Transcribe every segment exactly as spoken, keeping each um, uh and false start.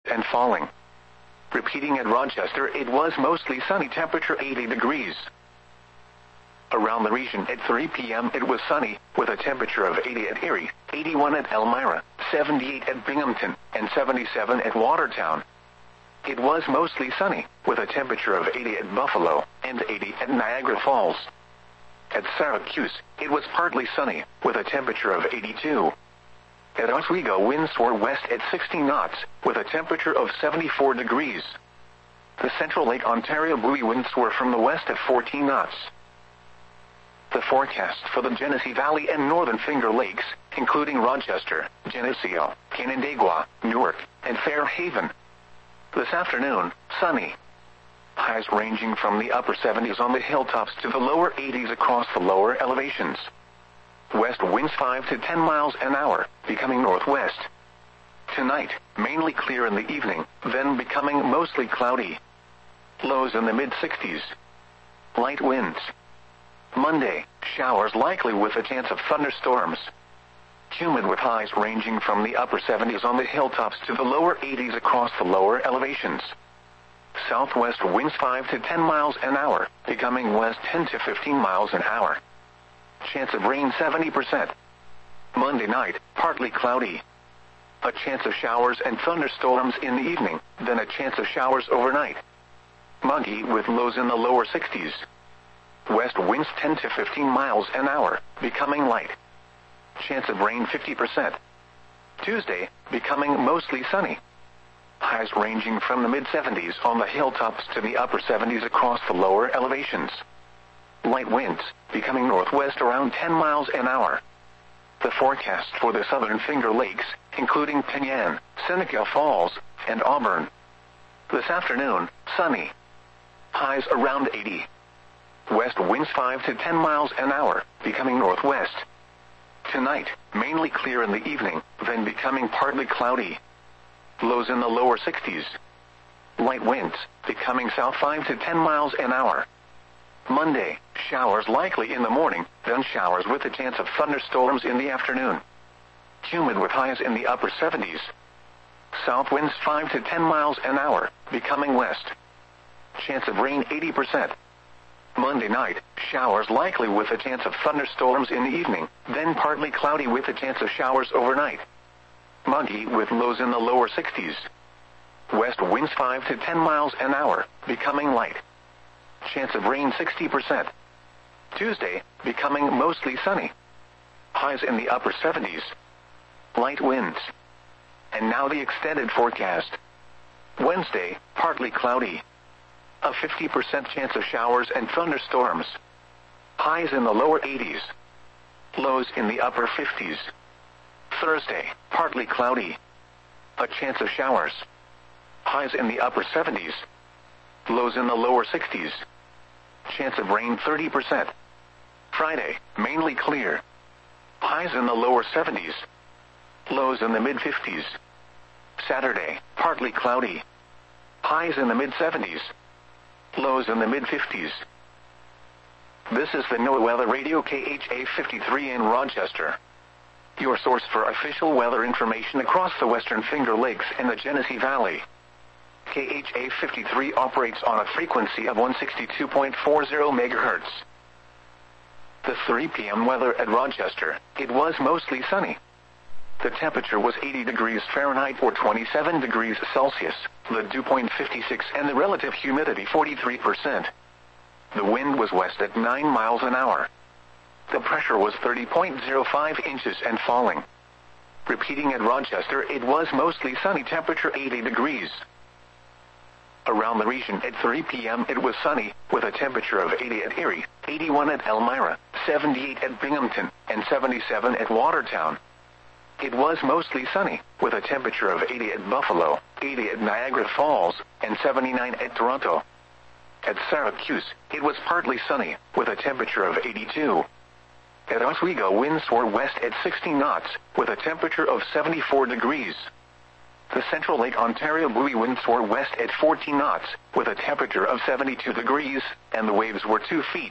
and falling. Repeating at Rochester, it was mostly sunny, temperature eighty degrees. Around the region at three p m it was sunny, with a temperature of eighty at Erie, eighty-one at Elmira, seventy-eight at Binghamton, and seventy-seven at Watertown. It was mostly sunny, with a temperature of eighty at Buffalo, and eighty at Niagara Falls. At Syracuse, it was partly sunny, with a temperature of eighty-two. At Oswego, winds were west at sixty knots, with a temperature of seventy-four degrees. The Central Lake Ontario buoy winds were from the west at fourteen knots. The forecast for the Genesee Valley and Northern Finger Lakes, including Rochester, Geneseo, Canandaigua, Newark, and Fairhaven. This afternoon, sunny. Highs ranging from the upper seventies on the hilltops to the lower eighties across the lower elevations. West winds five to ten miles an hour, becoming northwest. Tonight, mainly clear in the evening, then becoming mostly cloudy. Lows in the mid-sixties. Light winds. Monday, showers likely with a chance of thunderstorms. Humid with highs ranging from the upper seventies on the hilltops to the lower eighties across the lower elevations. Southwest winds five to ten miles an hour, becoming west ten to fifteen miles an hour. Chance of rain seventy percent. Monday night, partly cloudy. A chance of showers and thunderstorms in the evening, then a chance of showers overnight. Muggy with lows in the lower sixties. West winds ten to fifteen miles an hour, becoming light. Chance of rain fifty percent. Tuesday, becoming mostly sunny. Highs ranging from the mid-seventies on the hilltops to the upper seventies across the lower elevations. Light winds, becoming northwest around ten miles an hour. The forecast for the Southern Finger Lakes, including Penyan, Seneca Falls, and Auburn. This afternoon, sunny. Highs around eighty. West winds five to ten miles an hour, becoming northwest. Tonight, mainly clear in the evening, then becoming partly cloudy. Lows in the lower sixties. Light winds, becoming south five to ten miles an hour. Monday, showers likely in the morning, then showers with a chance of thunderstorms in the afternoon. Humid with highs in the upper seventies. South winds five to ten miles an hour, becoming west. Chance of rain eighty percent. Monday night, showers likely with a chance of thunderstorms in the evening, then partly cloudy with a chance of showers overnight. Muggy with lows in the lower sixties. West winds five to ten miles an hour, becoming light. Chance of rain sixty percent. Tuesday, becoming mostly sunny. Highs in the upper seventies. Light winds. And now the extended forecast. Wednesday, partly cloudy. A fifty percent chance of showers and thunderstorms. Highs in the lower eighties. Lows in the upper fifties. Thursday, partly cloudy. A chance of showers. Highs in the upper seventies. Lows in the lower sixties. Chance of rain thirty percent. Friday, mainly clear. Highs in the lower seventies. Lows in the mid-fifties. Saturday, partly cloudy. Highs in the mid-seventies. Lows in the mid-fifties. This is the NOAA Weather Radio K H A fifty-three in Rochester. Your source for official weather information across the Western Finger Lakes and the Genesee Valley. K H A fifty-three operates on a frequency of one sixty-two point four zero megahertz. The three p m weather at Rochester, it was mostly sunny. The temperature was eighty degrees Fahrenheit or twenty-seven degrees Celsius, the dew point fifty-six and the relative humidity forty-three percent. The wind was west at nine miles an hour. The pressure was thirty point zero five inches and falling. Repeating at Rochester, it was mostly sunny, temperature eighty degrees. Around the region at three p m it was sunny, with a temperature of eighty at Erie, eighty-one at Elmira, seventy-eight at Binghamton, and seventy-seven at Watertown. It was mostly sunny, with a temperature of eighty at Buffalo, eighty at Niagara Falls, and seventy-nine at Toronto. At Syracuse, it was partly sunny, with a temperature of eighty-two. At Oswego, winds were west at sixty knots, with a temperature of seventy-four degrees. The Central Lake Ontario buoy winds were west at fourteen knots, with a temperature of seventy-two degrees, and the waves were two feet.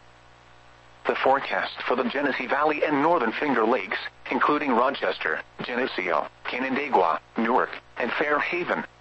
The forecast for the Genesee Valley and Northern Finger Lakes, including Rochester, Geneseo, Canandaigua, Newark, and Fairhaven,